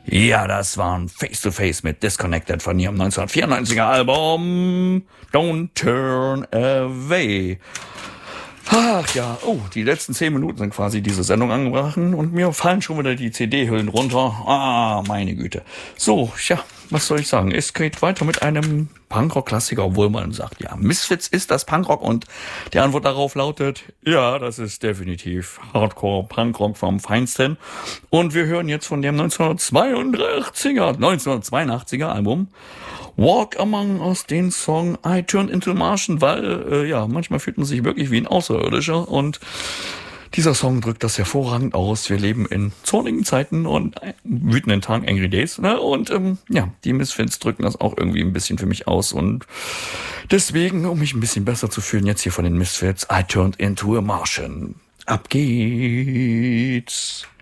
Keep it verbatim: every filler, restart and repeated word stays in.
Ja, das waren Face to Face mit Disconnected von ihrem neunzehnhundertvierundneunziger Album Don't Turn Away. Ach ja, oh, die letzten zehn Minuten sind quasi diese Sendung angebrochen und mir fallen schon wieder die C D-Hüllen runter. Ah, meine Güte. So, ja, was soll ich sagen? Es geht weiter mit einem Punkrock-Klassiker, obwohl man sagt, ja, Misfits ist das Punkrock und die Antwort darauf lautet, ja, das ist definitiv Hardcore-Punkrock vom Feinsten. Und wir hören jetzt von dem neunzehnhundertzweiundachtziger, neunzehnhundertzweiundachtziger Album Walk Among Us den Song I Turned Into a Martian, weil, äh, ja, manchmal fühlt man sich wirklich wie ein Außerirdischer und dieser Song drückt das hervorragend aus. Wir leben in zornigen Zeiten und wütenden Tagen, Angry Days, ne? Und, ähm, ja, die Misfits drücken das auch irgendwie ein bisschen für mich aus und deswegen, um mich ein bisschen besser zu fühlen, jetzt hier von den Misfits, I Turned Into a Martian. Ab geht's!